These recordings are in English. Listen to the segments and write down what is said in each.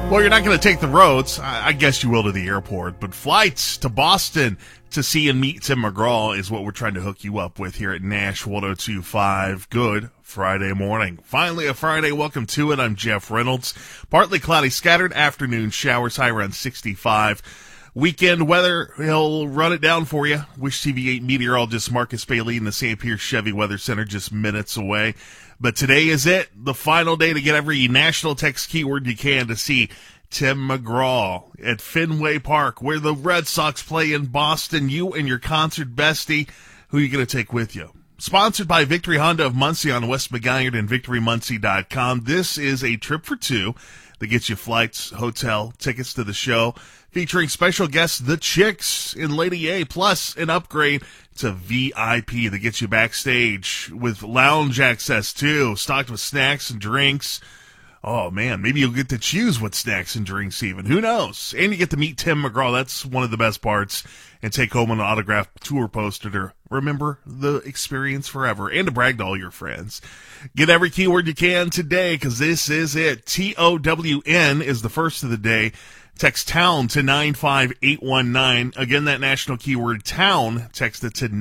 Well, you're not going to take the roads. I guess you will to the airport, but flights to Boston to see and meet Tim McGraw is what we're trying to hook you up with here at Nash 102.5. Good Friday morning. Finally a Friday. Welcome to it. I'm Jeff Reynolds. Partly cloudy, scattered afternoon showers, high around 65. Weekend weather, he'll run it down for you. Wish TV8 meteorologist Marcus Bailey in the St. Pierce Chevy Weather Center just minutes away. But today is it, the final day to get every national text keyword you can to see Tim McGraw at Fenway Park, where the Red Sox play in Boston. You and your concert bestie, who are you going to take with you? Sponsored by Victory Honda of Muncie on West McGuired and VictoryMuncie.com. This is a trip for two that gets you flights, hotel, tickets to the show, featuring special guests, The Chicks in Lady A, plus an upgrade to VIP that gets you backstage with lounge access too, stocked with snacks and drinks. Oh man, maybe you'll get to choose what snacks and drinks even. Who knows? And you get to meet Tim McGraw. That's one of the best parts. And take home an autographed tour poster to remember the experience forever and to brag to all your friends. Get every keyword you can today because this is it. TOWN is the first of the day. Text TOWN to 95819. Again, that national keyword TOWN, text it to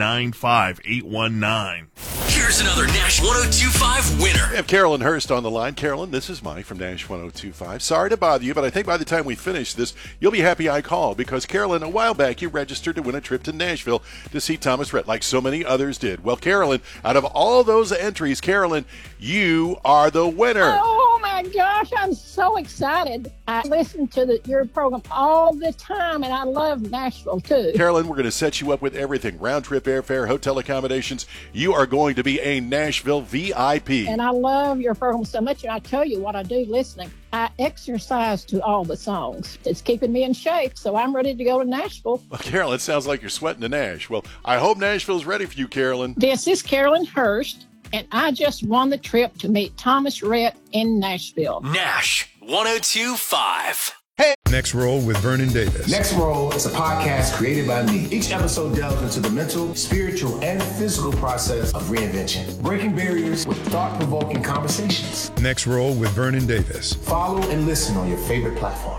95819. Here's another Nash 102.5 winner. We have Carolyn Hurst on the line. Carolyn, this is Mike from Nash 102.5. Sorry to bother you, but I think by the time we finish this, you'll be happy I called because, Carolyn, a while back you registered to win a trip to Nashville to see Thomas Rhett, like so many others did. Well, Carolyn, out of all those entries, Carolyn, you are the winner. Oh, my gosh, I'm so excited. I listen to your program all the time, and I love Nashville, too. Carolyn, we're going to set you up with everything. Round-trip airfare, hotel accommodations. You are going to be a Nashville VIP. And I love your program so much, and I tell you what I do listening. I exercise to all the songs. It's keeping me in shape, so I'm ready to go to Nashville. Well, Carolyn, it sounds like you're sweating to Nash. Well, I hope Nashville's ready for you, Carolyn. This is Carolyn Hurst, and I just won the trip to meet Thomas Rhett in Nashville. Nash 102.5. Next Roll with Vernon Davis. Next Roll is a podcast created by me. Each episode delves into the mental, spiritual, and physical process of reinvention, breaking barriers with thought-provoking conversations. Next Roll with Vernon Davis. Follow and listen on your favorite platform.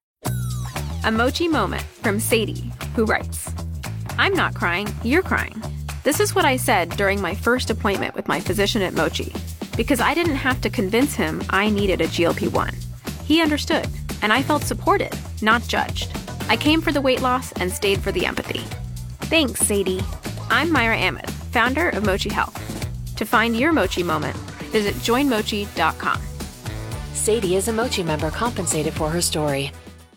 A Mochi moment from Sadie, who writes, I'm not crying, you're crying. This is what I said during my first appointment with my physician at Mochi, because I didn't have to convince him I needed a GLP-1. He understood, and I felt supported, not judged. I came for the weight loss and stayed for the empathy. Thanks, Sadie. I'm Myra Ahmed, founder of Mochi Health. To find your Mochi moment, visit joinmochi.com. Sadie is a Mochi member compensated for her story.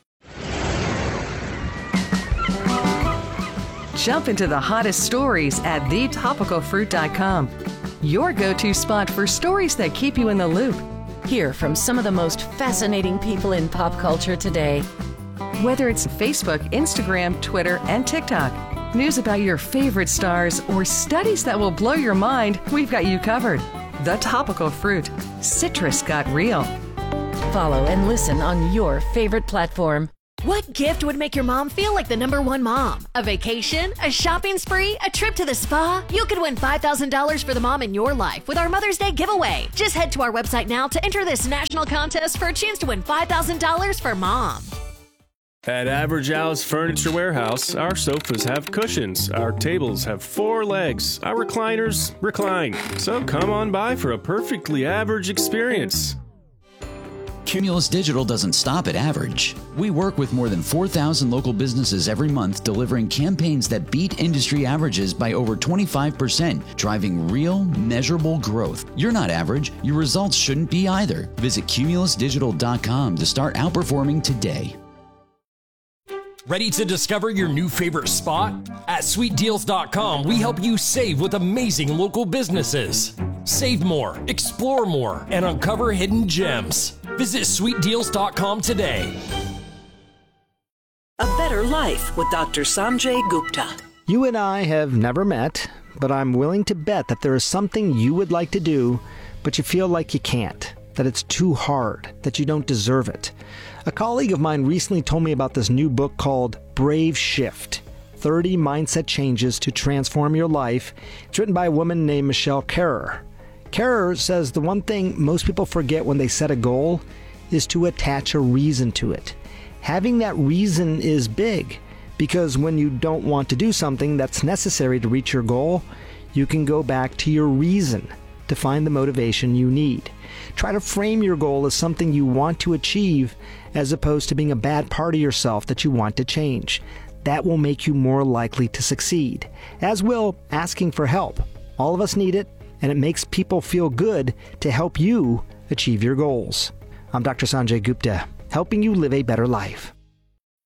Jump into the hottest stories at thetopicalfruit.com. Your go-to spot for stories that keep you in the loop. Hear from some of the most fascinating people in pop culture today. Whether it's Facebook, Instagram, Twitter, and TikTok, news about your favorite stars, or studies that will blow your mind, we've got you covered. The Topical Fruit. Citrus got real. Follow and listen on your favorite platform. What gift would make your mom feel like the #1 mom? A vacation? A shopping spree? A trip to the spa? You could win $5,000 for the mom in your life with our Mother's Day giveaway. Just head to our website now to enter this national contest for a chance to win $5,000 for mom. At Average House Furniture Warehouse, our sofas have cushions, our tables have 4 legs, our recliners recline. So come on by for a perfectly average experience. Cumulus Digital doesn't stop at average. We work with more than 4,000 local businesses every month, delivering campaigns that beat industry averages by over 25%, driving real, measurable growth. You're not average. Your results shouldn't be either. Visit cumulusdigital.com to start outperforming today. Ready to discover your new favorite spot? At sweetdeals.com, we help you save with amazing local businesses. Save more, explore more, and uncover hidden gems. Visit sweetdeals.com today. A Better Life with Dr. Sanjay Gupta. You and I have never met, but I'm willing to bet that there is something you would like to do, but you feel like you can't, that it's too hard, that you don't deserve it. A colleague of mine recently told me about this new book called Brave Shift, 30 Mindset Changes to Transform Your Life. It's written by a woman named Michelle Carrer. Carrer says the one thing most people forget when they set a goal is to attach a reason to it. Having that reason is big, because when you don't want to do something that's necessary to reach your goal, you can go back to your reason to find the motivation you need. Try to frame your goal as something you want to achieve, as opposed to being a bad part of yourself that you want to change. That will make you more likely to succeed, as will asking for help. All of us need it, and it makes people feel good to help you achieve your goals. I'm Dr. Sanjay Gupta, helping you live a better life.